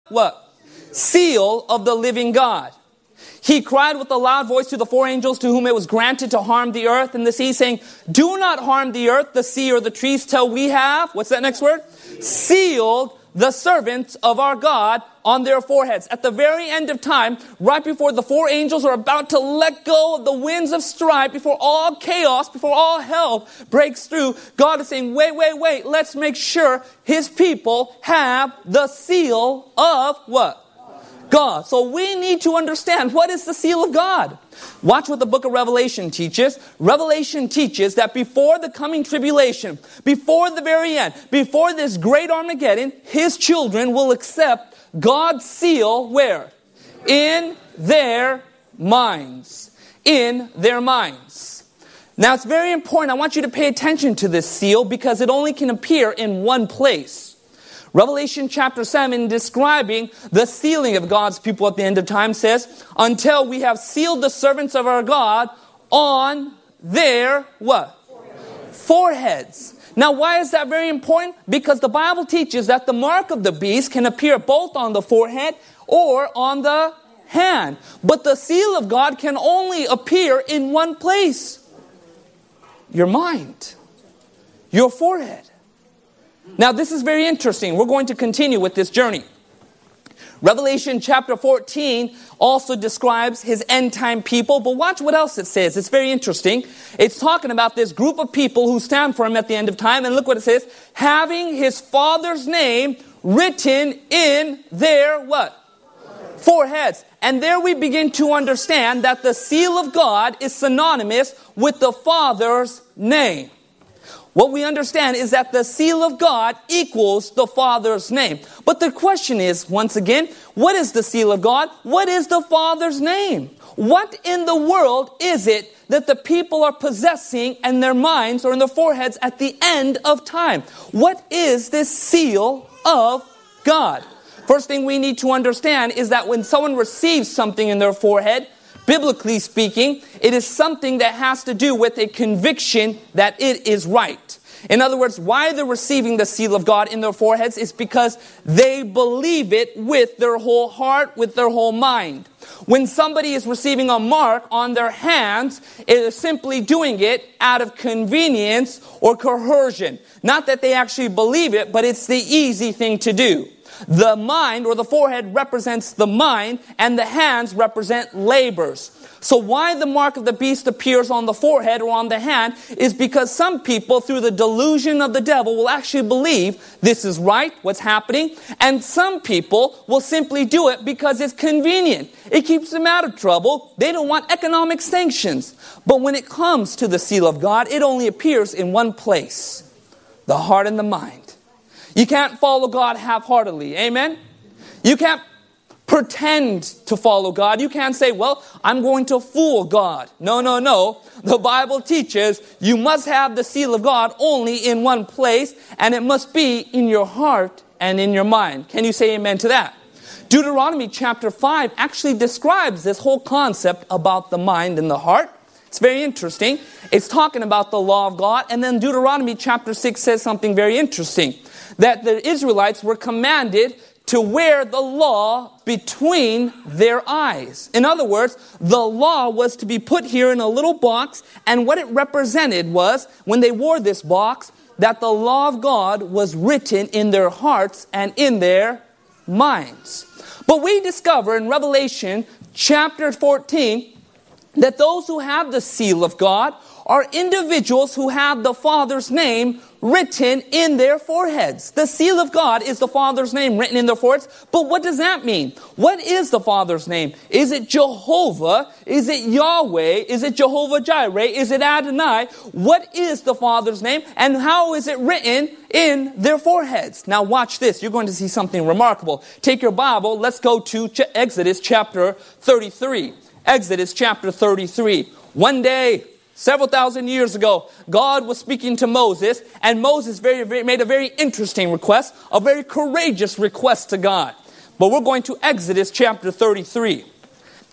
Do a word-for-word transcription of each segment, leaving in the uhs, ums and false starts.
what? Seal of the living God. He cried with a loud voice to the four angels to whom it was granted to harm the earth and the sea, saying, do not harm the earth, the sea, or the trees till we have, what's that next word? Sealed the servants of our God on their foreheads. At the very end of time, right before the four angels are about to let go of the winds of strife, before all chaos, before all hell breaks through, God is saying, wait, wait, wait, let's make sure His people have the seal of what? God. So we need to understand, what is the seal of God? Watch what the book of Revelation teaches. Revelation teaches that before the coming tribulation, before the very end, before this great Armageddon, His children will accept God's seal where? In their minds. In their minds. Now it's very important. I want you to pay attention to this seal because it only can appear in one place. Revelation chapter seven, describing the sealing of God's people at the end of time, says, until we have sealed the servants of our God on their what? Foreheads. Foreheads. Now, why is that very important? Because the Bible teaches that the mark of the beast can appear both on the forehead or on the hand. But the seal of God can only appear in one place. Your mind. Your forehead. Now, this is very interesting. We're going to continue with this journey. Revelation chapter fourteen also describes His end time people. But watch what else it says. It's very interesting. It's talking about this group of people who stand for Him at the end of time. And look what it says. Having His Father's name written in their what? Foreheads. And there we begin to understand that the seal of God is synonymous with the Father's name. What we understand is that the seal of God equals the Father's name. But the question is, once again, what is the seal of God? What is the Father's name? What in the world is it that the people are possessing in their minds or in their foreheads at the end of time? What is this seal of God? First thing we need to understand is that when someone receives something in their forehead, biblically speaking, it is something that has to do with a conviction that it is right. In other words, why they're receiving the seal of God in their foreheads is because they believe it with their whole heart, with their whole mind. When somebody is receiving a mark on their hands, it is simply doing it out of convenience or coercion. Not that they actually believe it, but it's the easy thing to do. The mind or the forehead represents the mind and the hands represent labors. So why the mark of the beast appears on the forehead or on the hand is because some people, through the delusion of the devil, will actually believe this is right, what's happening. And some people will simply do it because it's convenient. It keeps them out of trouble. They don't want economic sanctions. But when it comes to the seal of God, it only appears in one place. The heart and the mind. You can't follow God half-heartedly. Amen? You can't pretend to follow God. You can't say, well, I'm going to fool God. No, no, no. The Bible teaches you must have the seal of God only in one place, and it must be in your heart and in your mind. Can you say amen to that? Deuteronomy chapter five actually describes this whole concept about the mind and the heart. It's very interesting. It's talking about the law of God. And then Deuteronomy chapter six says something very interesting. That the Israelites were commanded to wear the law between their eyes. In other words, the law was to be put here in a little box. And what it represented was, when they wore this box, that the law of God was written in their hearts and in their minds. But we discover in Revelation chapter fourteen that those who have the seal of God are individuals who have the Father's name written in their foreheads. The seal of God is the Father's name written in their foreheads. But what does that mean? What is the Father's name? Is it Jehovah? Is it Yahweh? Is it Jehovah Jireh? Is it Adonai? What is the Father's name? And how is it written in their foreheads? Now watch this. You're going to see something remarkable. Take your Bible. Let's go to Exodus chapter thirty-three. Exodus chapter thirty-three. One day, several thousand years ago, God was speaking to Moses, and Moses very, very, made a very interesting request, a very courageous request to God. But we're going to Exodus chapter thirty-three.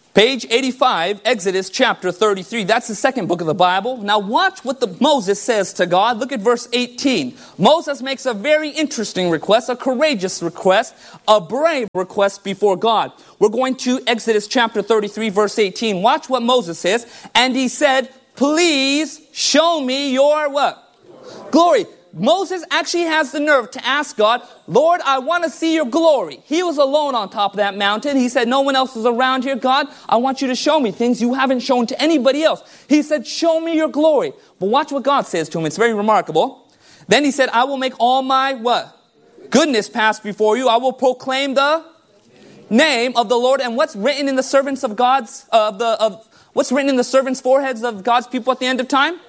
Page eighty-five, Exodus chapter thirty-three. That's the second book of the Bible. Now watch what the Moses says to God. Look at verse eighteen. Moses makes a very interesting request, a courageous request, a brave request before God. We're going to Exodus chapter thirty-three, verse eighteen. Watch what Moses says. And he said, please show me your what? Glory. Moses actually has the nerve to ask God, Lord, I want to see your glory. He was alone on top of that mountain. He said, no one else is around here. God, I want you to show me things you haven't shown to anybody else. He said, show me your glory. But watch what God says to him. It's very remarkable. Then he said, I will make all my what? Goodness pass before you. I will proclaim the name of the Lord. And what's written in the servants of God's, uh, the, of, what's written in the servants' foreheads of God's people at the end of time?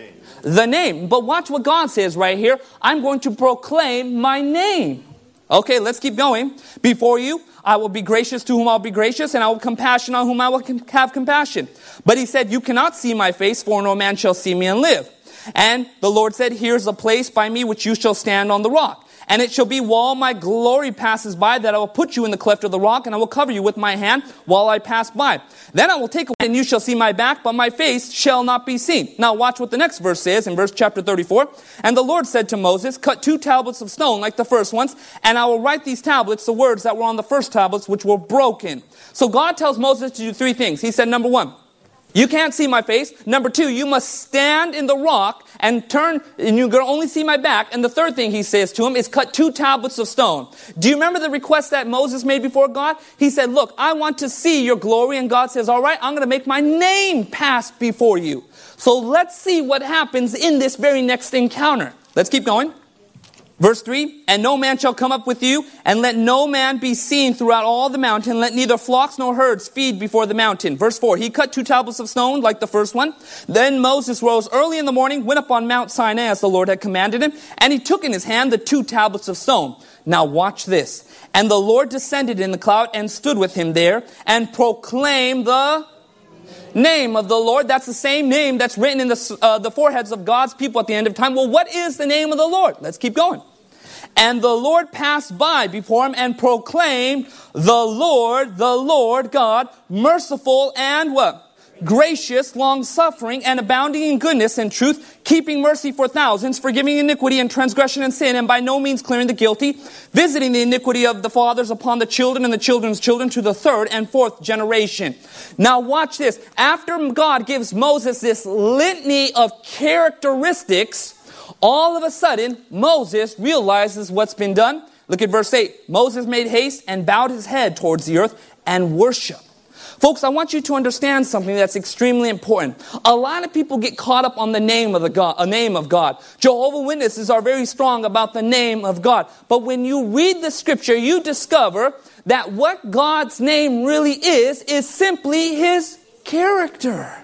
The name. But watch what God says right here. I'm going to proclaim my name. Okay, let's keep going. Before you, I will be gracious to whom I'll be gracious, and I will compassion on whom I will have compassion. But he said, you cannot see my face, for no man shall see me and live. And the Lord said, here's a place by me which you shall stand on the rock. And it shall be while my glory passes by that I will put you in the cleft of the rock, and I will cover you with my hand while I pass by. Then I will take away, and you shall see my back, but my face shall not be seen. Now watch what the next verse says in verse chapter thirty-four. And the Lord said to Moses, cut two tablets of stone like the first ones, and I will write these tablets, the words that were on the first tablets, which were broken. So God tells Moses to do three things. He said, number one, you can't see my face. Number two, you must stand in the rock and turn, and you're going to only see my back. And the third thing he says to him is cut two tablets of stone. Do you remember the request that Moses made before God? He said, look, I want to see your glory. And God says, all right, I'm going to make my name pass before you. So let's see what happens in this very next encounter. Let's keep going. Verse three, and no man shall come up with you, and let no man be seen throughout all the mountain. Let neither flocks nor herds feed before the mountain. Verse four, he cut two tablets of stone like the first one. Then Moses rose early in the morning, went up on Mount Sinai as the Lord had commanded him, and he took in his hand the two tablets of stone. Now watch this. And the Lord descended in the cloud and stood with him there, and proclaimed the name of the Lord. That's the same name that's written in the, uh, the foreheads of God's people at the end of time. Well, what is the name of the Lord? Let's keep going. And the Lord passed by before him and proclaimed, the Lord, the Lord God, merciful and what? Gracious, long-suffering, and abounding in goodness and truth, keeping mercy for thousands, forgiving iniquity and transgression and sin, and by no means clearing the guilty, visiting the iniquity of the fathers upon the children and the children's children to the third and fourth generation. Now watch this. After God gives Moses this litany of characteristics, all of a sudden, Moses realizes what's been done. Look at verse eight. Moses made haste and bowed his head towards the earth and worshiped. Folks, I want you to understand something that's extremely important. A lot of people get caught up on the name of the God, a name of God. Jehovah's Witnesses are very strong about the name of God. But when you read the scripture, you discover that what God's name really is, is simply his character.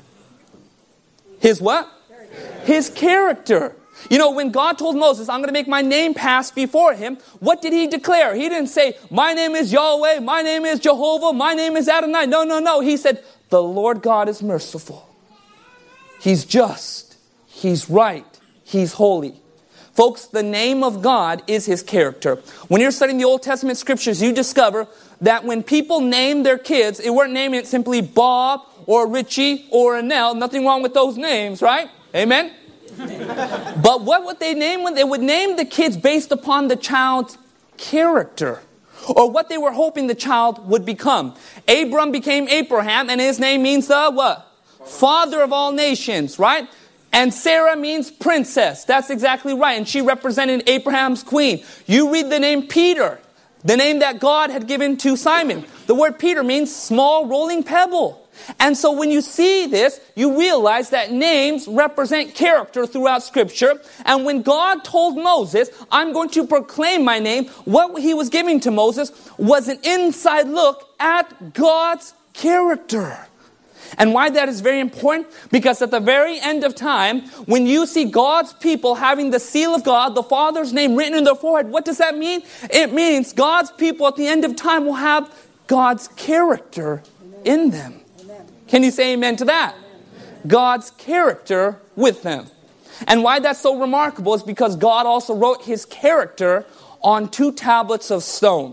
His what? His character. You know, when God told Moses, I'm going to make my name pass before him, what did he declare? He didn't say, my name is Yahweh, my name is Jehovah, my name is Adonai. No, no, no. He said, the Lord God is merciful. He's just. He's right. He's holy. Folks, the name of God is his character. When you're studying the Old Testament scriptures, you discover that when people name their kids, they weren't naming it simply Bob or Richie or Annelle. Nothing wrong with those names, right? Amen? But what would they name when they would name the kids based upon the child's character or what they were hoping the child would become? Abram became Abraham, and his name means the what? Father of all nations, right? And Sarah means princess. That's exactly right. And she represented Abraham's queen. You read the name Peter, the name that God had given to Simon. The word Peter means small rolling pebble. And so when you see this, you realize that names represent character throughout Scripture. And when God told Moses, I'm going to proclaim my name, what he was giving to Moses was an inside look at God's character. And why that is very important? Because at the very end of time, when you see God's people having the seal of God, the Father's name written in their forehead, what does that mean? It means God's people at the end of time will have God's character in them. Can you say amen to that? God's character with them. And why that's so remarkable is because God also wrote his character on two tablets of stone.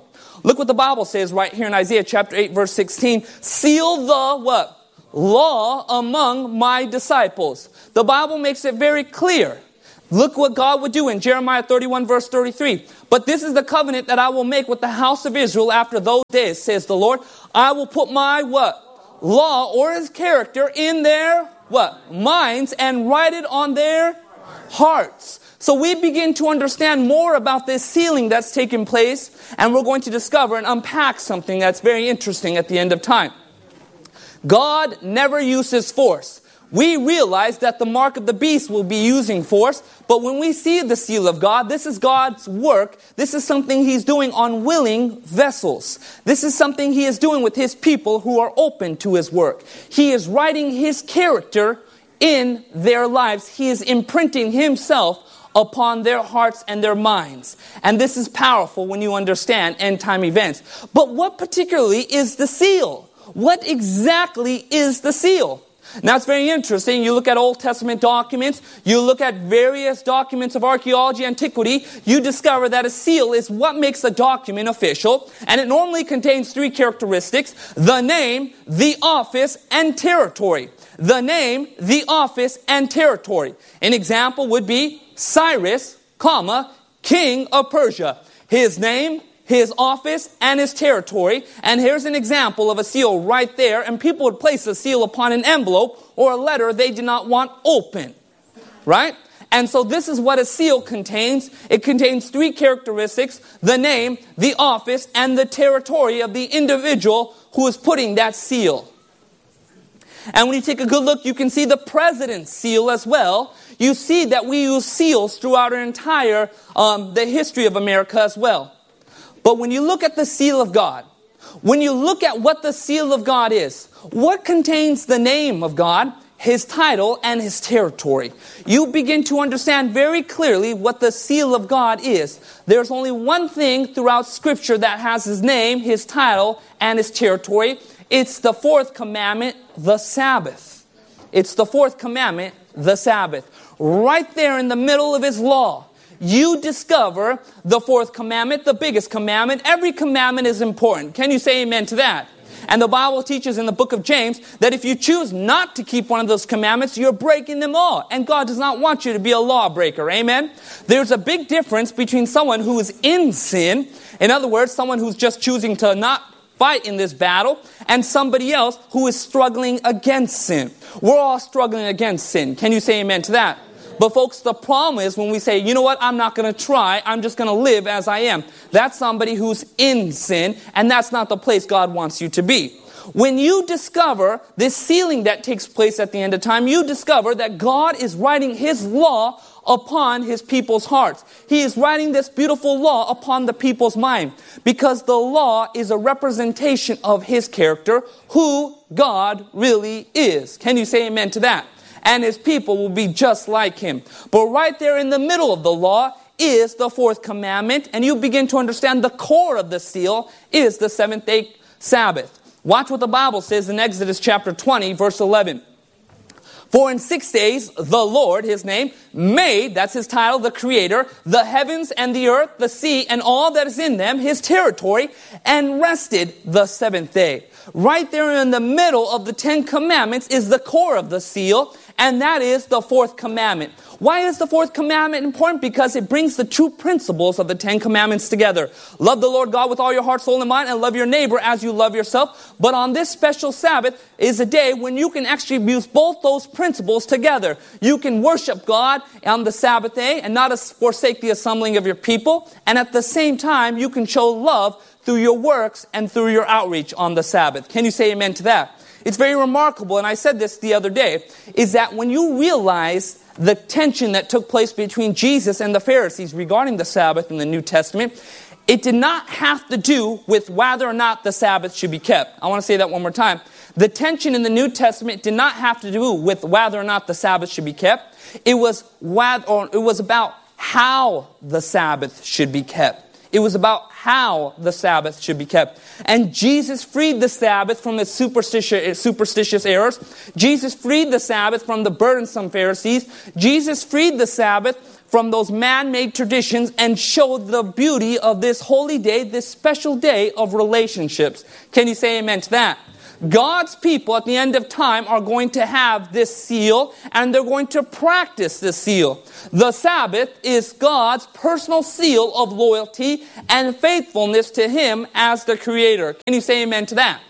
Look what the Bible says right here in Isaiah chapter eight, verse sixteen. Seal the what? Law among my disciples. The Bible makes it very clear. Look what God would do in Jeremiah thirty-one, verse thirty-three. But this is the covenant that I will make with the house of Israel after those days, says the Lord. I will put my what? Law or his character in their what? Minds, and write it on their hearts. So we begin to understand more about this sealing that's taken place, and we're going to discover and unpack something that's very interesting at the end of time. God never uses force. We realize that the mark of the beast will be using force, but when we see the seal of God, this is God's work. This is something He's doing on willing vessels. This is something He is doing with His people who are open to His work. He is writing His character in their lives. He is imprinting Himself upon their hearts and their minds. And this is powerful when you understand end time events. But what particularly is the seal? What exactly is the seal? Now it's very interesting. You look at Old Testament documents, you look at various documents of archaeology, antiquity, you discover that a seal is what makes a document official, and it normally contains three characteristics: the name, the office, and territory. The name, the office, and territory. An example would be Cyrus, comma, king of Persia. His name, his office, and his territory. And here's an example of a seal right there. And people would place a seal upon an envelope or a letter they did not want open. Right? And so this is what a seal contains. It contains three characteristics: the name, the office, and the territory of the individual who is putting that seal. And when you take a good look, you can see the president's seal as well. You see that we use seals throughout our entire, um, the history of America as well. But when you look at the seal of God, when you look at what the seal of God is, what contains the name of God, His title, and His territory, you begin to understand very clearly what the seal of God is. There's only one thing throughout Scripture that has His name, His title, and His territory. It's the fourth commandment, the Sabbath. It's the fourth commandment, the Sabbath. Right there in the middle of His law, you discover the fourth commandment, the biggest commandment. Every commandment is important. Can you say amen to that? And the Bible teaches in the book of James that if you choose not to keep one of those commandments, you're breaking them all. And God does not want you to be a lawbreaker. Amen? There's a big difference between someone who is in sin, in other words, someone who's just choosing to not fight in this battle, and somebody else who is struggling against sin. We're all struggling against sin. Can you say amen to that? But folks, the problem is when we say, you know what, I'm not going to try, I'm just going to live as I am. That's somebody who's in sin, and that's not the place God wants you to be. When you discover this sealing that takes place at the end of time, you discover that God is writing His law upon His people's hearts. He is writing this beautiful law upon the people's mind, because the law is a representation of His character, who God really is. Can you say amen to that? And His people will be just like Him. But right there in the middle of the law is the fourth commandment, and you begin to understand the core of the seal is the seventh day Sabbath. Watch what the Bible says in Exodus chapter twenty, verse eleven. For in six days the Lord, His name, made, that's His title, the Creator, the heavens and the earth, the sea, and all that is in them, His territory, and rested the seventh day. Right there in the middle of the Ten Commandments is the core of the seal, and that is the fourth commandment. Why is the fourth commandment important? Because it brings the two principles of the Ten Commandments together. Love the Lord God with all your heart, soul, and mind, and love your neighbor as you love yourself. But on this special Sabbath is a day when you can actually use both those principles together. You can worship God on the Sabbath day and not forsake the assembling of your people. And at the same time, you can show love through your works and through your outreach on the Sabbath. Can you say amen to that? It's very remarkable, and I said this the other day, is that when you realize the tension that took place between Jesus and the Pharisees regarding the Sabbath in the New Testament, it did not have to do with whether or not the Sabbath should be kept. I want to say that one more time. The tension in the New Testament did not have to do with whether or not the Sabbath should be kept. It was whether, or it was about how the Sabbath should be kept. It was about how the Sabbath should be kept. And Jesus freed the Sabbath from its superstitious, superstitious errors. Jesus freed the Sabbath from the burdensome Pharisees. Jesus freed the Sabbath from those man-made traditions and showed the beauty of this holy day, this special day of relationships. Can you say amen to that? God's people at the end of time are going to have this seal, and they're going to practice this seal. The Sabbath is God's personal seal of loyalty and faithfulness to Him as the Creator. Can you say amen to that?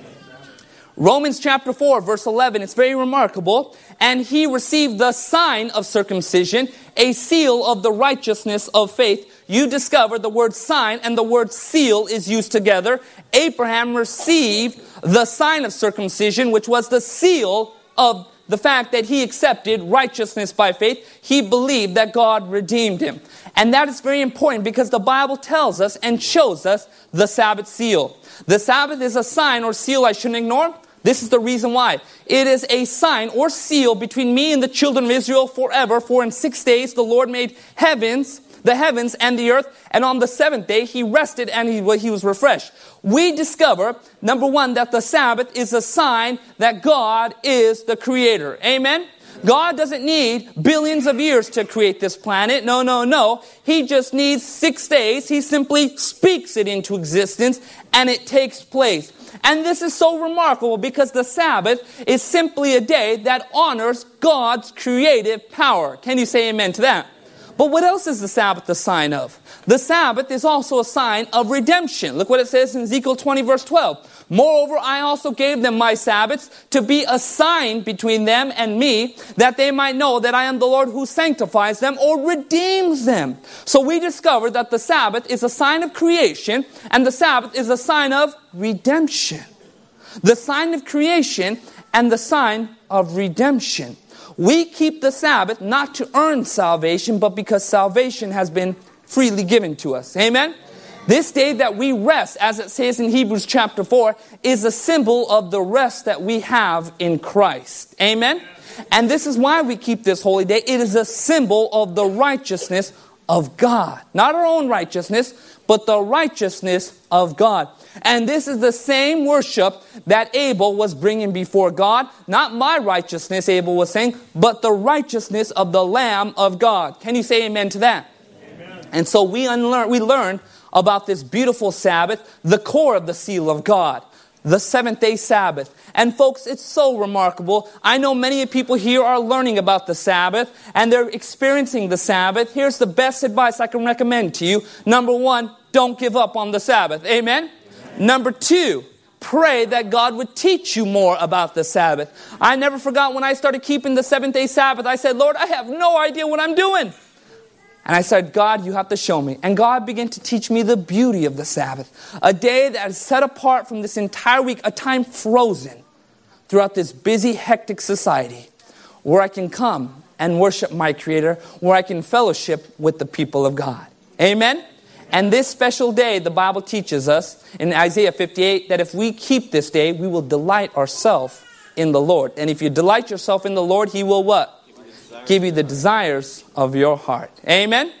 Romans chapter four, verse eleven, it's very remarkable. And he received the sign of circumcision, a seal of the righteousness of faith. You discover the word sign and the word seal is used together. Abraham received the sign of circumcision, which was the seal of the fact that he accepted righteousness by faith. He believed that God redeemed him. And that is very important because the Bible tells us and shows us the Sabbath seal. The Sabbath is a sign or seal I shouldn't ignore. This is the reason why. It is a sign or seal between me and the children of Israel forever. For in six days the Lord made heavens, the heavens and the earth. And on the seventh day he rested and he, he was refreshed. We discover, number one, that the Sabbath is a sign that God is the Creator. Amen? God doesn't need billions of years to create this planet. No, no, no. He just needs six days. He simply speaks it into existence and it takes place. And this is so remarkable because the Sabbath is simply a day that honors God's creative power. Can you say amen to that? But what else is the Sabbath a sign of? The Sabbath is also a sign of redemption. Look what it says in Ezekiel twenty verse twelve. Moreover, I also gave them my Sabbaths to be a sign between them and me, that they might know that I am the Lord who sanctifies them or redeems them. So we discover that the Sabbath is a sign of creation and the Sabbath is a sign of redemption. The sign of creation and the sign of redemption. We keep the Sabbath not to earn salvation, but because salvation has been freely given to us. Amen? This day that we rest, as it says in Hebrews chapter four, is a symbol of the rest that we have in Christ. Amen? And this is why we keep this holy day. It is a symbol of the righteousness of God. Not our own righteousness, but the righteousness of God. And this is the same worship that Abel was bringing before God. Not my righteousness, Abel was saying, but the righteousness of the Lamb of God. Can you say amen to that? Amen. And so we unlearn, we learn about this beautiful Sabbath, the core of the seal of God, the seventh day Sabbath. And folks, it's so remarkable. I know many people here are learning about the Sabbath and they're experiencing the Sabbath. Here's the best advice I can recommend to you. Number one, don't give up on the Sabbath. Amen? Amen. Number two, pray that God would teach you more about the Sabbath. I never forgot when I started keeping the seventh day Sabbath, I said, Lord, I have no idea what I'm doing. And I said, God, you have to show me. And God began to teach me the beauty of the Sabbath. A day that is set apart from this entire week, a time frozen throughout this busy, hectic society, where I can come and worship my Creator, where I can fellowship with the people of God. Amen? And this special day, the Bible teaches us in Isaiah fifty-eight, that if we keep this day, we will delight ourselves in the Lord. And if you delight yourself in the Lord, He will what? Give you the desires of your heart. Amen?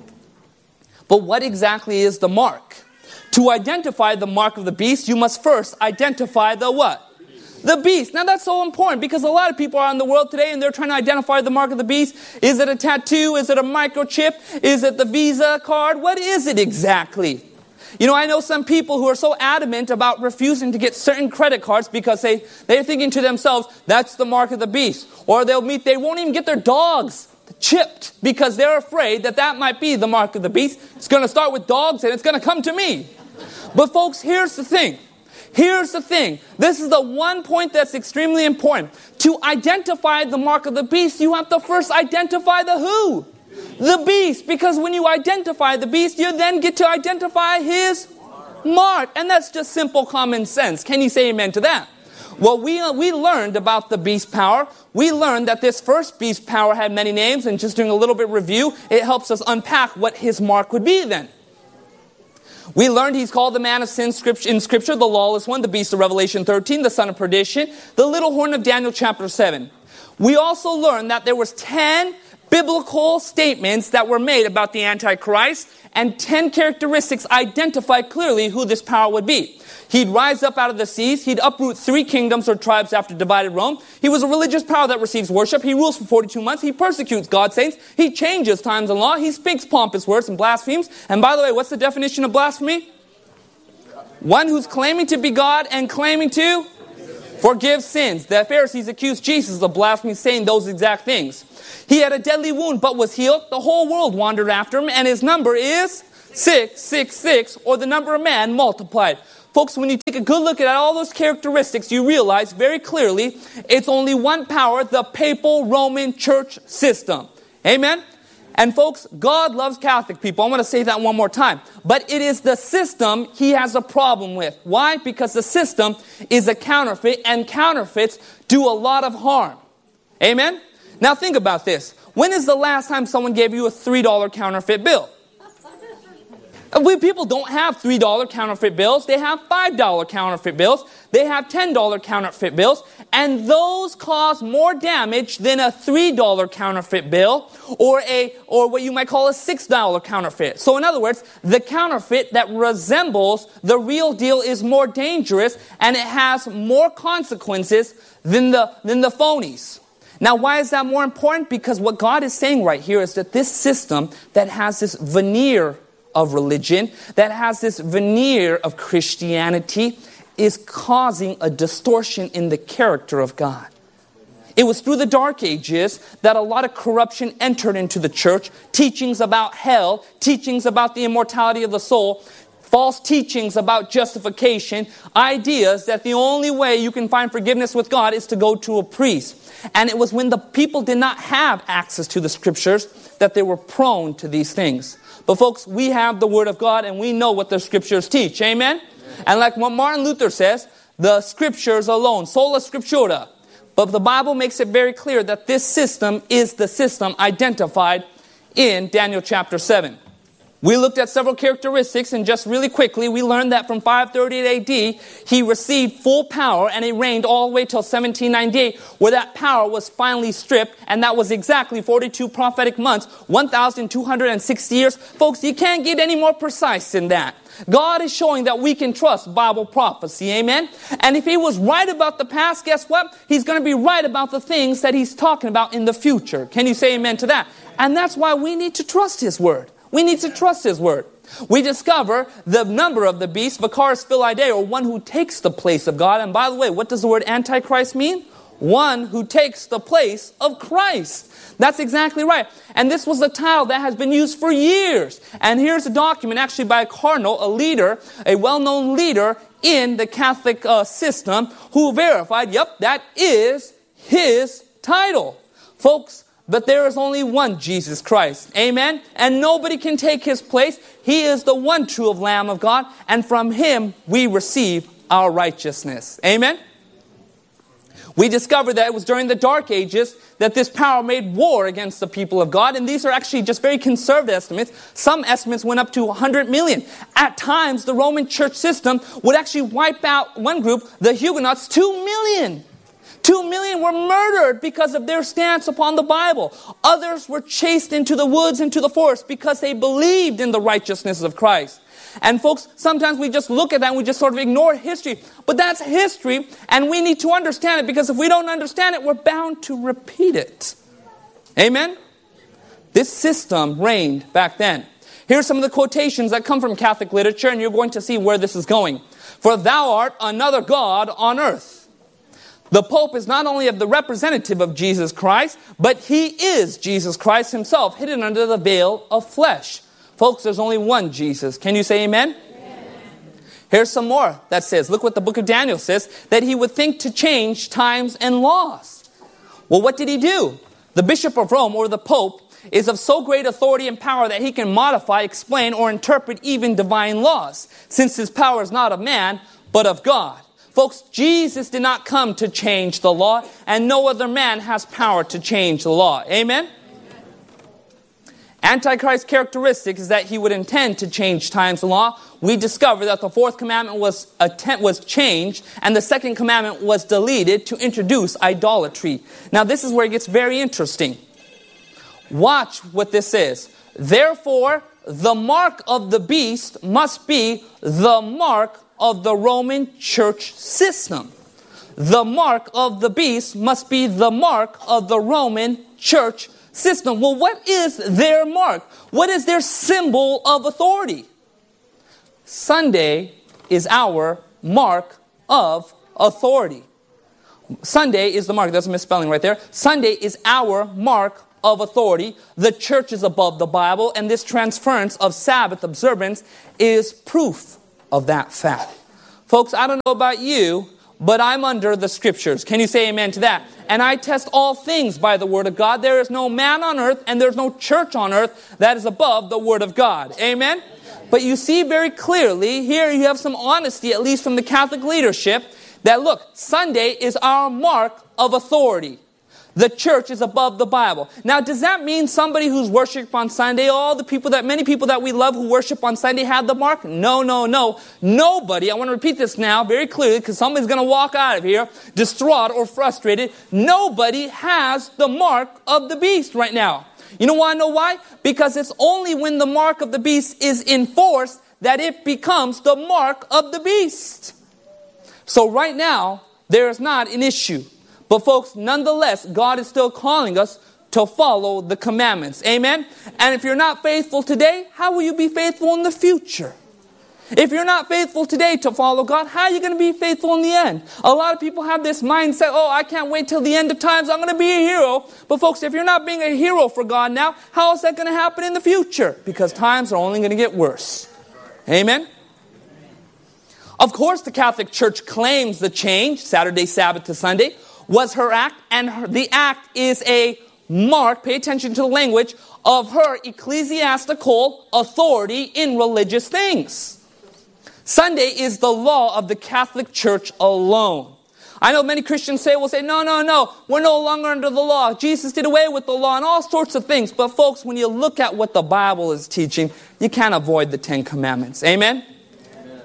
But what exactly is the mark? To identify the mark of the beast, you must first identify the what? The beast. Now that's so important because a lot of people are in the world today and they're trying to identify the mark of the beast. Is it a tattoo? Is it a microchip? Is it the Visa card? What is it exactly? You know, I know some people who are so adamant about refusing to get certain credit cards because they, they're thinking to themselves, that's the mark of the beast. Or they'll meet, they won't even get their dogs chipped because they're afraid that that might be the mark of the beast. It's going to start with dogs and it's going to come to me. But folks, here's the thing. Here's the thing. This is the one point that's extremely important. To identify the mark of the beast, you have to first identify the who? The beast. Because when you identify the beast, you then get to identify his mark. And that's just simple common sense. Can you say amen to that? Well, we uh, we learned about the beast power. We learned that this first beast power had many names. And just doing a little bit of review, it helps us unpack what his mark would be then. We learned he's called the man of sin in Scripture, the lawless one, the beast of Revelation thirteen, the son of perdition, the little horn of Daniel chapter seven. We also learned that there was ten biblical statements that were made about the Antichrist, and ten characteristics identify clearly who this power would be. He'd rise up out of the seas. He'd uproot three kingdoms or tribes after divided Rome. He was a religious power that receives worship. He rules for forty-two months. He persecutes God's saints. He changes times and law. He speaks pompous words and blasphemes. And by the way, what's the definition of blasphemy? One who's claiming to be God and claiming to forgive sins. The Pharisees accused Jesus of blasphemy, saying those exact things. He had a deadly wound but was healed. The whole world wandered after him, and his number is six six six, or the number of man multiplied. Folks, when you take a good look at all those characteristics, you realize very clearly it's only one power, the papal Roman church system. Amen? And folks, God loves Catholic people. I want to say that one more time. But it is the system he has a problem with. Why? Because the system is a counterfeit, and counterfeits do a lot of harm. Amen? Now think about this. When is the last time someone gave you a three dollar counterfeit bill? We people don't have three dollar counterfeit bills. They have five dollar counterfeit bills. They have ten dollar counterfeit bills. And those cause more damage than a three dollar counterfeit bill or a or what you might call a six dollar counterfeit. So in other words, the counterfeit that resembles the real deal is more dangerous, and it has more consequences than the than the phonies. Now, why is that more important? Because what God is saying right here is that this system that has this veneer of religion, that has this veneer of Christianity, is causing a distortion in the character of God. It was through the Dark Ages that a lot of corruption entered into the church. Teachings about hell, teachings about the immortality of the soul, false teachings about justification, ideas that the only way you can find forgiveness with God is to go to a priest. And it was when the people did not have access to the scriptures that they were prone to these things. But folks, we have the Word of God, and we know what the scriptures teach. Amen? Amen. And like what Martin Luther says, the scriptures alone, sola scriptura. But the Bible makes it very clear that this system is the system identified in Daniel chapter seven. We looked at several characteristics, and just really quickly, we learned that from five thirty-eight A D, he received full power, and he reigned all the way till seventeen ninety-eight, where that power was finally stripped, and that was exactly forty-two prophetic months, one thousand two hundred sixty years. Folks, you can't get any more precise than that. God is showing that we can trust Bible prophecy, amen? And if he was right about the past, guess what? He's going to be right about the things that he's talking about in the future. Can you say amen to that? And that's why we need to trust his word. We need to trust his word. We discover the number of the beast, Vicaris Philidae, or one who takes the place of God. And by the way, what does the word Antichrist mean? One who takes the place of Christ. That's exactly right. And this was a title that has been used for years. And here's a document actually by a cardinal, a leader, a well-known leader in the Catholic uh, system, who verified, yep, that is his title. Folks, but there is only one Jesus Christ. Amen? And nobody can take his place. He is the one true Lamb of God. And from him we receive our righteousness. Amen? We discovered that it was during the Dark Ages that this power made war against the people of God. And these are actually just very conservative estimates. Some estimates went up to one hundred million. At times, the Roman church system would actually wipe out one group, the Huguenots, two million. Two million were murdered because of their stance upon the Bible. Others were chased into the woods, into the forest, because they believed in the righteousness of Christ. And folks, sometimes we just look at that and we just sort of ignore history. But that's history, and we need to understand it, because if we don't understand it, we're bound to repeat it. Amen? This system reigned back then. Here's some of the quotations that come from Catholic literature, and you're going to see where this is going. For thou art another God on earth. The Pope is not only of the representative of Jesus Christ, but he is Jesus Christ himself, hidden under the veil of flesh. Folks, there's only one Jesus. Can you say amen? Amen. Here's some more that says, look what the book of Daniel says, that he would think to change times and laws. Well, what did he do? The Bishop of Rome, or the Pope, is of so great authority and power that he can modify, explain, or interpret even divine laws, since his power is not of man, but of God. Folks, Jesus did not come to change the law, and no other man has power to change the law. Amen? Amen. Antichrist's characteristic is that he would intend to change times and law. We discover that the fourth commandment was attempt, was changed, and the second commandment was deleted to introduce idolatry. Now, this is where it gets very interesting. Watch what this is. Therefore, the mark of the beast must be the mark of the Roman church system. The mark of the beast must be the mark of the Roman church system. Well, what is their mark? What is their symbol of authority? Sunday is our mark of authority. Sunday is the mark. That's a misspelling right there. Sunday is our mark of authority. The church is above the Bible, and this transference of Sabbath observance is proof of that fact. Folks, I don't know about you, but I'm under the Scriptures. Can you say amen to that? And I test all things by the Word of God. There is no man on earth and there's no church on earth that is above the Word of God. Amen? But you see very clearly, here you have some honesty, at least from the Catholic leadership, that look, Sunday is our mark of authority. The church is above the Bible. Now, does that mean somebody who's worship on Sunday, all the people that, many people that we love who worship on Sunday have the mark? No, no, no. Nobody, I want to repeat this now very clearly because somebody's going to walk out of here distraught or frustrated. Nobody has the mark of the beast right now. You know why? I know why? Because it's only when the mark of the beast is enforced that it becomes the mark of the beast. So right now, there is not an issue. But folks, nonetheless, God is still calling us to follow the commandments. Amen? And if you're not faithful today, how will you be faithful in the future? If you're not faithful today to follow God, how are you going to be faithful in the end? A lot of people have this mindset, oh, I can't wait till the end of times, I'm going to be a hero. But folks, if you're not being a hero for God now, how is that going to happen in the future? Because times are only going to get worse. Amen? Of course, the Catholic Church claims the change, Saturday, Sabbath to Sunday, was her act, and her, the act is a mark, pay attention to the language, of her ecclesiastical authority in religious things. Sunday is the law of the Catholic Church alone. I know many Christians say, will say, no, no, no, we're no longer under the law. Jesus did away with the law and all sorts of things. But folks, when you look at what the Bible is teaching, you can't avoid the Ten Commandments. Amen? Amen.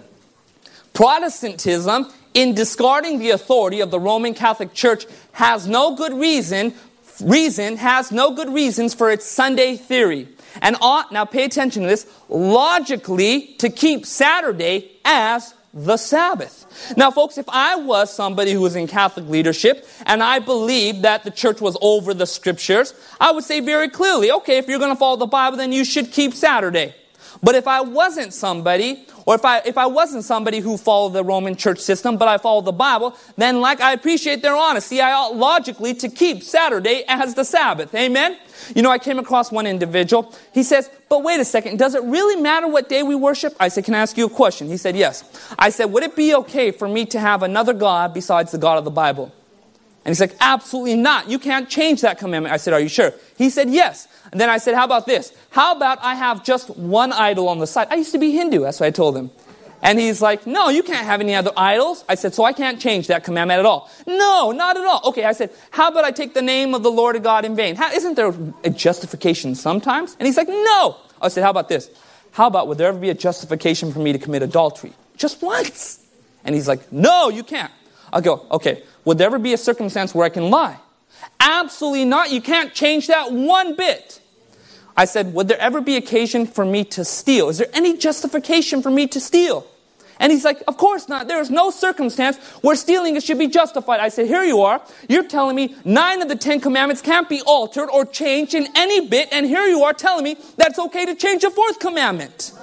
Protestantism, in discarding the authority of the Roman Catholic Church, has no good reason, reason, has no good reasons for its Sunday theory. And ought, now pay attention to this, logically to keep Saturday as the Sabbath. Now folks, if I was somebody who was in Catholic leadership and I believed that the church was over the Scriptures, I would say very clearly, okay, if you're going to follow the Bible, then you should keep Saturday. But if I wasn't somebody, or if I if I wasn't somebody who followed the Roman church system, but I followed the Bible, then like I appreciate their honesty, I ought logically to keep Saturday as the Sabbath. Amen? You know, I came across one individual. He says, but wait a second, does it really matter what day we worship? I said, can I ask you a question? He said, yes. I said, would it be okay for me to have another God besides the God of the Bible? And he's like, absolutely not. You can't change that commandment. I said, are you sure? He said, yes. And then I said, how about this? How about I have just one idol on the side? I used to be Hindu. That's what I told him. And he's like, no, you can't have any other idols. I said, so I can't change that commandment at all. No, not at all. Okay, I said, how about I take the name of the Lord God in vain? How, isn't there a justification sometimes? And he's like, no. I said, how about this? How about would there ever be a justification for me to commit adultery? Just once. And he's like, no, you can't. I'll go, okay, would there ever be a circumstance where I can lie? Absolutely not. You can't change that one bit. I said, would there ever be occasion for me to steal? Is there any justification for me to steal? And he's like, of course not. There is no circumstance where stealing should be justified. I said, here you are. You're telling me nine of the Ten Commandments can't be altered or changed in any bit. And here you are telling me that it's okay to change a fourth commandment.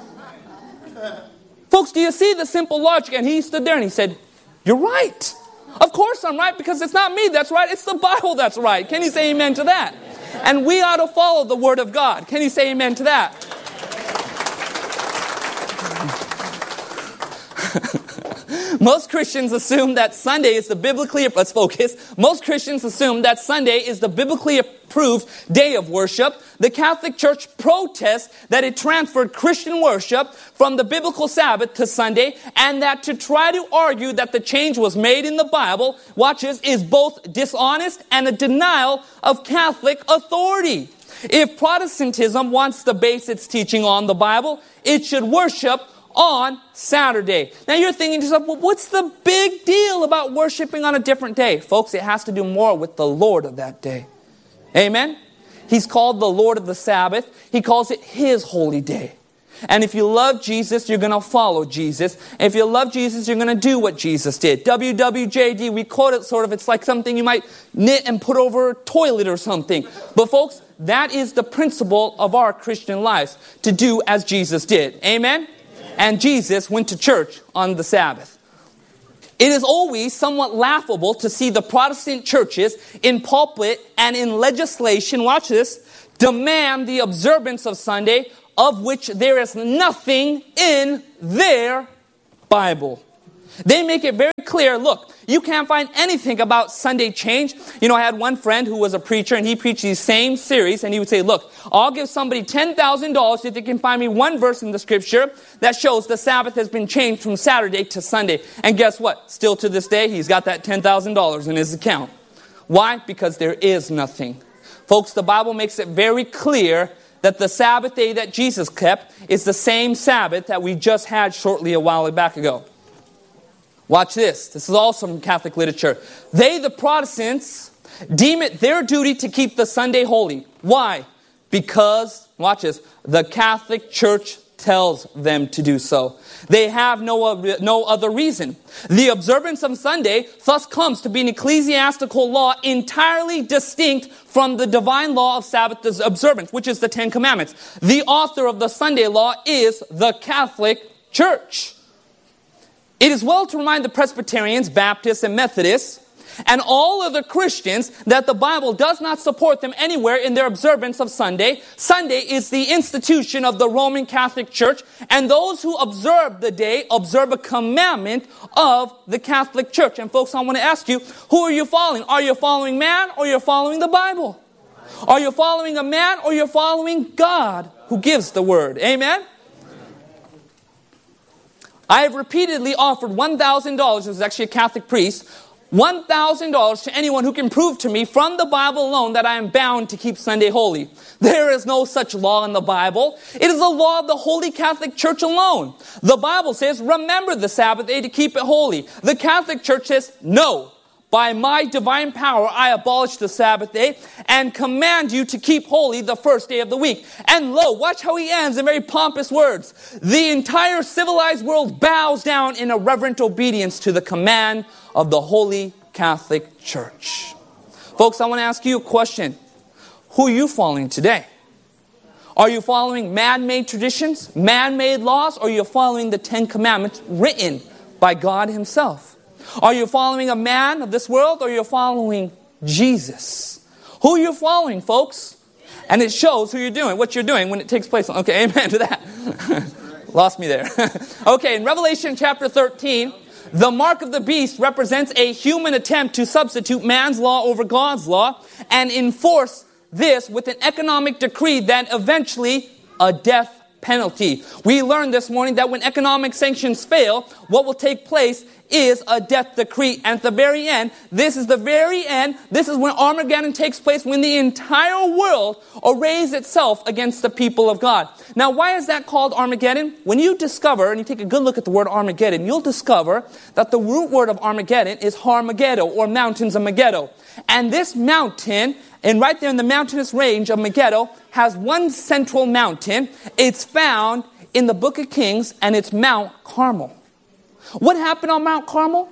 Folks, do you see the simple logic? And he stood there and he said, you're right. Of course I'm right, because it's not me that's right. It's the Bible that's right. Can you say amen to that? And we ought to follow the Word of God. Can you say amen to that? Most Christians assume that Sunday is the biblically, let's focus. Most Christians assume that Sunday is the biblically approved day of worship. The Catholic Church protests that it transferred Christian worship from the biblical Sabbath to Sunday, and that to try to argue that the change was made in the Bible, watch this, is both dishonest and a denial of Catholic authority. If Protestantism wants to base its teaching on the Bible, it should worship on Saturday. Now you're thinking to yourself, well, what's the big deal about worshiping on a different day? Folks, it has to do more with the Lord of that day. Amen? He's called the Lord of the Sabbath. He calls it His holy day. And if you love Jesus, you're going to follow Jesus. If you love Jesus, you're going to do what Jesus did. W W J D, we quote it sort of, it's like something you might knit and put over a toilet or something. But folks, that is the principle of our Christian lives, to do as Jesus did. Amen? And Jesus went to church on the Sabbath. It is always somewhat laughable to see the Protestant churches in pulpit and in legislation, watch this, demand the observance of Sunday, of which there is nothing in their Bible. They make it very clear, look, you can't find anything about Sunday change. You know, I had one friend who was a preacher, and he preached these same series, and he would say, look, I'll give somebody ten thousand dollars if they can find me one verse in the scripture that shows the Sabbath has been changed from Saturday to Sunday. And guess what? Still to this day, he's got that ten thousand dollars in his account. Why? Because there is nothing. Folks, the Bible makes it very clear that the Sabbath day that Jesus kept is the same Sabbath that we just had shortly a while back ago. Watch this. This is also from Catholic literature. They, the Protestants, deem it their duty to keep the Sunday holy. Why? Because, watch this, the Catholic Church tells them to do so. They have no, no other reason. The observance of Sunday thus comes to be an ecclesiastical law entirely distinct from the divine law of Sabbath observance, which is the Ten Commandments. The author of the Sunday law is the Catholic Church. It is well to remind the Presbyterians, Baptists, and Methodists, and all other Christians that the Bible does not support them anywhere in their observance of Sunday. Sunday is the institution of the Roman Catholic Church, and those who observe the day observe a commandment of the Catholic Church. And folks, I want to ask you, who are you following? Are you following man, or you're following the Bible? Are you following a man, or you're following God who gives the word? Amen? I have repeatedly offered one thousand dollars, this is actually a Catholic priest, one thousand dollars to anyone who can prove to me from the Bible alone that I am bound to keep Sunday holy. There is no such law in the Bible. It is the law of the Holy Catholic Church alone. The Bible says, remember the Sabbath day to keep it holy. The Catholic Church says, no. By my divine power, I abolish the Sabbath day and command you to keep holy the first day of the week. And lo, watch how he ends in very pompous words. The entire civilized world bows down in a reverent obedience to the command of the Holy Catholic Church. Folks, I want to ask you a question. Who are you following today? Are you following man-made traditions, man-made laws, or are you following the Ten Commandments written by God Himself? Are you following a man of this world, or are you following Jesus? Who are you following, folks? And it shows who you're doing, what you're doing when it takes place. Okay, amen to that. Lost me there. Okay, in Revelation chapter thirteen, the mark of the beast represents a human attempt to substitute man's law over God's law and enforce this with an economic decree that eventually a death penalty. We learned this morning that when economic sanctions fail, what will take place is a death decree. And at the very end, this is the very end, this is when Armageddon takes place, when the entire world arrays itself against the people of God. Now, why is that called Armageddon? When you discover, and you take a good look at the word Armageddon, you'll discover that the root word of Armageddon is Har-Megiddo, or mountains of Megiddo. And this mountain, and right there in the mountainous range of Megiddo, has one central mountain. It's found in the book of Kings, and it's Mount Carmel. What happened on Mount Carmel?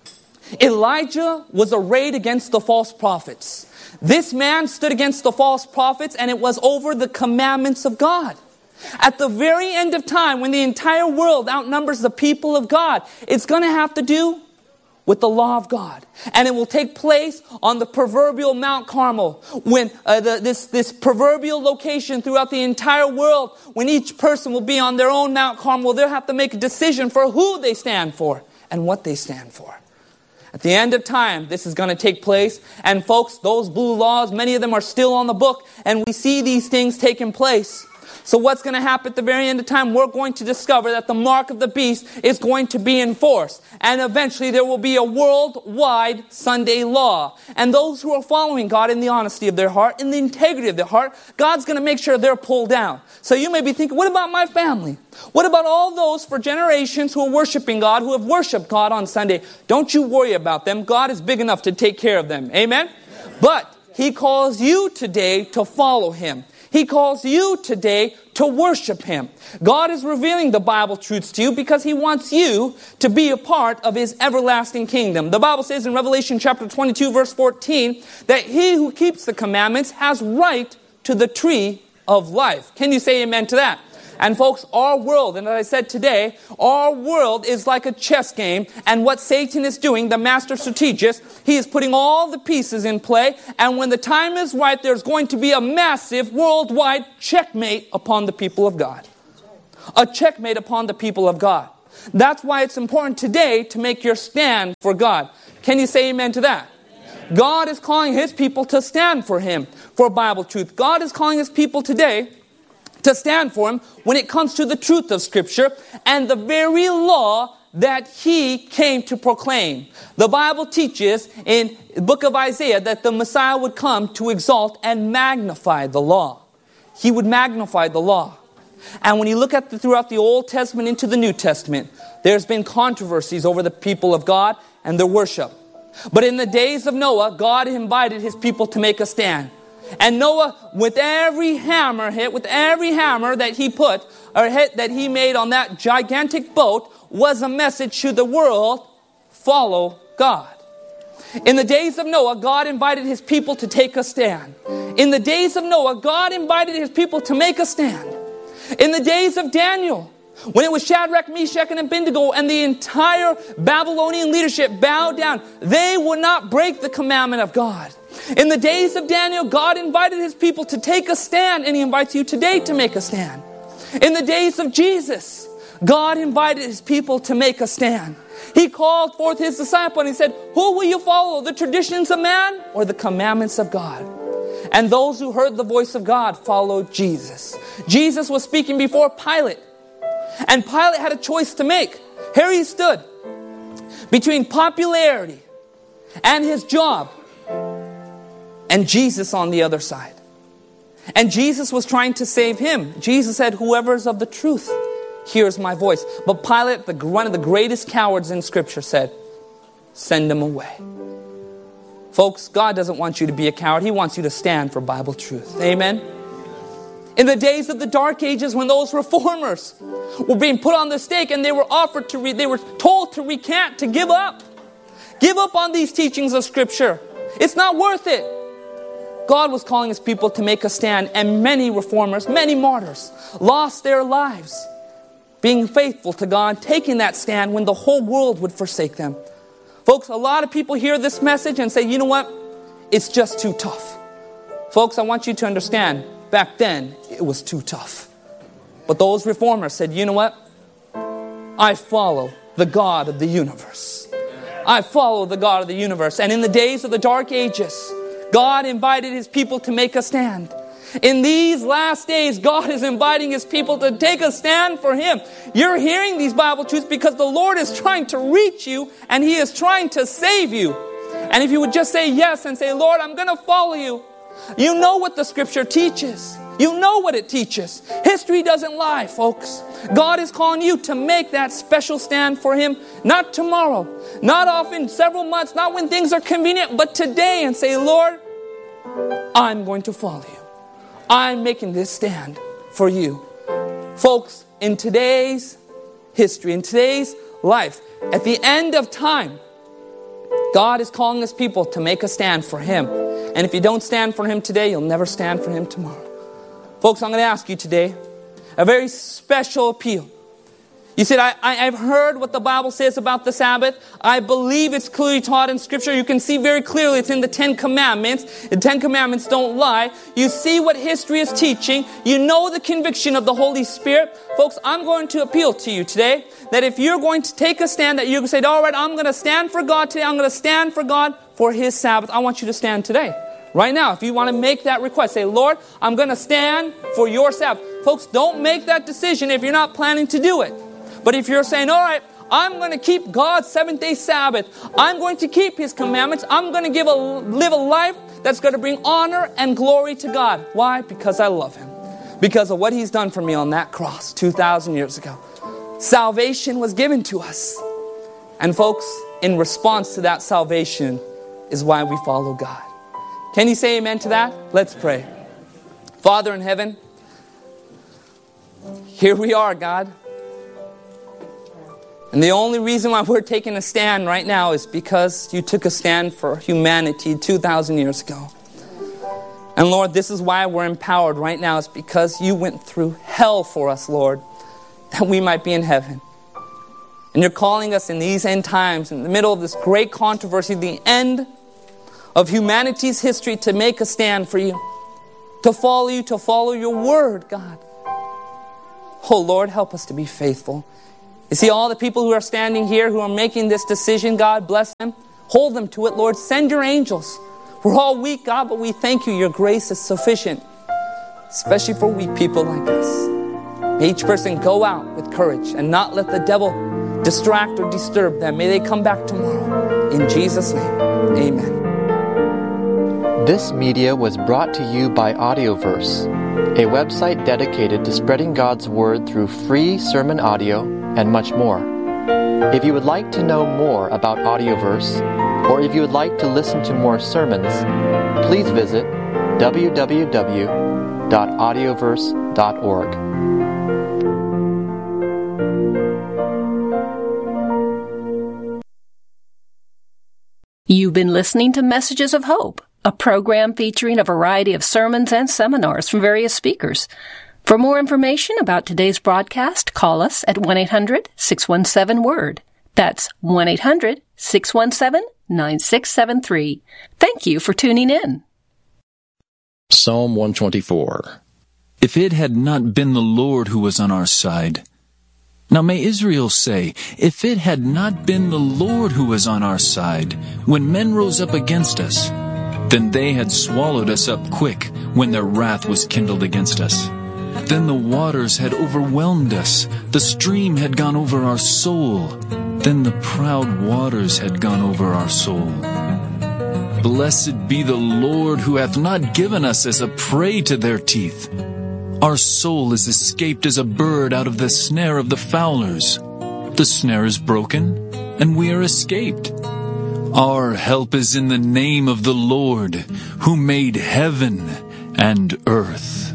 Elijah was arrayed against the false prophets. This man stood against the false prophets, and it was over the commandments of God. At the very end of time, when the entire world outnumbers the people of God, it's going to have to do with the law of God. And it will take place on the proverbial Mount Carmel, when uh, the, this, this proverbial location throughout the entire world, when each person will be on their own Mount Carmel, they'll have to make a decision for who they stand for and what they stand for. At the end of time, this is going to take place. And folks, those blue laws, many of them are still on the book, and we see these things taking place. So what's going to happen at the very end of time? We're going to discover that the mark of the beast is going to be enforced. And eventually there will be a worldwide Sunday law. And those who are following God in the honesty of their heart, in the integrity of their heart, God's going to make sure they're pulled down. So you may be thinking, what about my family? What about all those for generations who are worshiping God, who have worshiped God on Sunday? Don't you worry about them. God is big enough to take care of them. Amen? But He calls you today to follow Him. He calls you today to worship Him. God is revealing the Bible truths to you because He wants you to be a part of His everlasting kingdom. The Bible says in Revelation chapter twenty-two verse fourteen that he who keeps the commandments has right to the tree of life. Can you say amen to that? And folks, our world, and as I said today, our world is like a chess game. And what Satan is doing, the master strategist, he is putting all the pieces in play. And when the time is right, there's going to be a massive worldwide checkmate upon the people of God. A checkmate upon the people of God. That's why it's important today to make your stand for God. Can you say amen to that? God is calling His people to stand for Him, for Bible truth. God is calling His people today to stand for Him when it comes to the truth of Scripture and the very law that He came to proclaim. The Bible teaches in the book of Isaiah that the Messiah would come to exalt and magnify the law. He would magnify the law. And when you look at the, throughout the Old Testament into the New Testament, there's been controversies over the people of God and their worship. But in the days of Noah, God invited His people to make a stand. And Noah, with every hammer hit, with every hammer that he put, or hit that he made on that gigantic boat, was a message to the world, follow God. In the days of Noah, God invited His people to take a stand. In the days of Noah, God invited His people to make a stand. In the days of Daniel, when it was Shadrach, Meshach, and Abednego, and the entire Babylonian leadership bowed down, they would not break the commandment of God. In the days of Daniel, God invited His people to take a stand, and He invites you today to make a stand. In the days of Jesus, God invited His people to make a stand. He called forth His disciple and He said, who will you follow, the traditions of man or the commandments of God? And those who heard the voice of God followed Jesus. Jesus was speaking before Pilate. And Pilate had a choice to make. Here he stood between popularity and his job, and Jesus on the other side. And Jesus was trying to save him. Jesus said, whoever is of the truth hears my voice. But Pilate, the, one of the greatest cowards in Scripture, said, send him away. Folks, God doesn't want you to be a coward. He wants you to stand for Bible truth. Amen? In the days of the Dark Ages, when those reformers were being put on the stake and they were offered to, re- they were told to recant, to give up. Give up on these teachings of Scripture. It's not worth it. God was calling His people to make a stand, and many reformers, many martyrs, lost their lives being faithful to God, taking that stand when the whole world would forsake them. Folks, a lot of people hear this message and say, you know what? It's just too tough. Folks, I want you to understand, back then, it was too tough. But those reformers said, you know what? I follow the God of the universe. I follow the God of the universe. And in the days of the Dark Ages, God invited His people to make a stand. In these last days, God is inviting His people to take a stand for Him. You're hearing these Bible truths because the Lord is trying to reach you and He is trying to save you. And if you would just say yes and say, Lord, I'm going to follow you. You know what the Scripture teaches. You know what it teaches. History doesn't lie, folks. God is calling you to make that special stand for Him. Not tomorrow, not often, several months, not when things are convenient, but today, and say, Lord, I'm going to follow you. I'm making this stand for you. Folks, in today's history, in today's life, at the end of time, God is calling His people to make a stand for Him. And if you don't stand for Him today, you'll never stand for Him tomorrow. Folks, I'm going to ask you today a very special appeal. You said, I, I, I've heard what the Bible says about the Sabbath. I believe it's clearly taught in Scripture. You can see very clearly it's in the Ten Commandments. The Ten Commandments don't lie. You see what history is teaching. You know the conviction of the Holy Spirit. Folks, I'm going to appeal to you today that if you're going to take a stand, that you're going to say, all right, I'm going to stand for God today. I'm going to stand for God for His Sabbath. I want you to stand today. Right now, if you want to make that request, say, Lord, I'm going to stand for your Sabbath. Folks, don't make that decision if you're not planning to do it. But if you're saying, all right, I'm going to keep God's seventh-day Sabbath. I'm going to keep His commandments. I'm going to give a, live a life that's going to bring honor and glory to God. Why? Because I love Him. Because of what He's done for me on that cross two thousand years ago. Salvation was given to us. And folks, in response to that salvation is why we follow God. Can you say amen to that? Let's pray. Father in heaven, here we are, God. And the only reason why we're taking a stand right now is because you took a stand for humanity two thousand years ago. And Lord, this is why we're empowered right now. It's because you went through hell for us, Lord, that we might be in heaven. And you're calling us in these end times, in the middle of this great controversy, the end of humanity's history, to make a stand for you, to follow you, to follow your word, God. Oh Lord, help us to be faithful. You see all the people who are standing here, who are making this decision, God, bless them. Hold them to it, Lord. Send your angels. We're all weak, God, but we thank you. Your grace is sufficient, especially for weak people like us. May each person go out with courage and not let the devil distract or disturb them. May they come back tomorrow. In Jesus' name, amen. This media was brought to you by Audioverse, a website dedicated to spreading God's Word through free sermon audio and much more. If you would like to know more about Audioverse, or if you would like to listen to more sermons, please visit w w w dot audioverse dot org. You've been listening to Messages of Hope, a program featuring a variety of sermons and seminars from various speakers. For more information about today's broadcast, call us at one eight hundred six one seven word. That's one eight hundred six one seven nine six seven three. Thank you for tuning in. Psalm one twenty-four. If it had not been the Lord who was on our side. Now may Israel say, if it had not been the Lord who was on our side, when men rose up against us, then they had swallowed us up quick when their wrath was kindled against us. Then the waters had overwhelmed us, the stream had gone over our soul. Then the proud waters had gone over our soul. Blessed be the Lord who hath not given us as a prey to their teeth. Our soul is escaped as a bird out of the snare of the fowlers. The snare is broken, and we are escaped. Our help is in the name of the Lord, who made heaven and earth.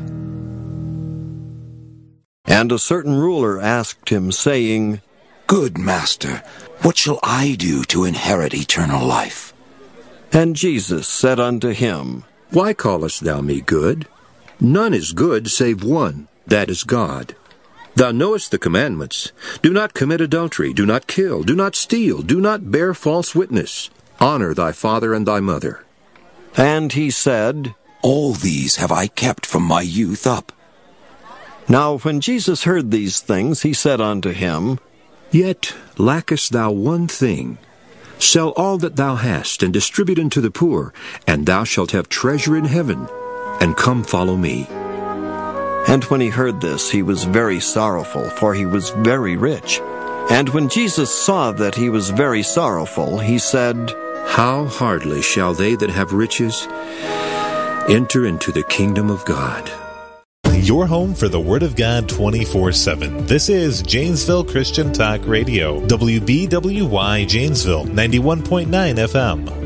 And a certain ruler asked him, saying, Good master, what shall I do to inherit eternal life? And Jesus said unto him, Why callest thou me good? None is good save one, that is God. Thou knowest the commandments. Do not commit adultery, do not kill, do not steal, do not bear false witness. Honor thy father and thy mother. And he said, All these have I kept from my youth up. Now when Jesus heard these things, he said unto him, Yet lackest thou one thing. Sell all that thou hast, and distribute unto the poor, and thou shalt have treasure in heaven. And come follow me. And when he heard this, he was very sorrowful, for he was very rich. And when Jesus saw that he was very sorrowful, he said, How hardly shall they that have riches enter into the kingdom of God. Your home for the Word of God twenty-four seven. This is Janesville Christian Talk Radio. W B W Y Janesville, ninety-one point nine F M.